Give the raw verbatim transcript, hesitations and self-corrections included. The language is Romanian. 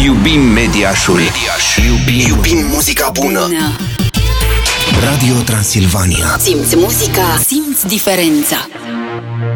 Iubim Mediașul. Mediaș. Iubim, iubim muzica bună. Radio Transilvania. Simți muzica, simți diferența.